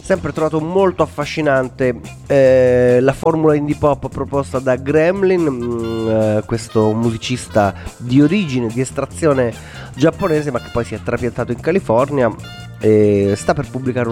sempre trovato molto affascinante la formula indie pop proposta da Gremlin, questo musicista di origine, di estrazione giapponese, ma che poi si è trapiantato in California e sta per pubblicare